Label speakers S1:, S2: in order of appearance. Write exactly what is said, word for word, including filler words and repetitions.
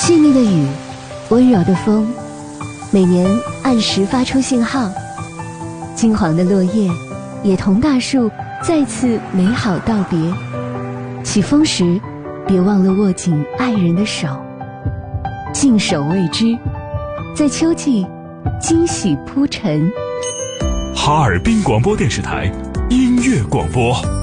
S1: 细腻的雨，温柔的风，每年按时发出信号。金黄的落叶也同大树再次美好道别。起风时，别忘了握紧爱人的手，静守未知，在秋季惊喜铺陈。
S2: 哈尔滨广播电视台音乐广播。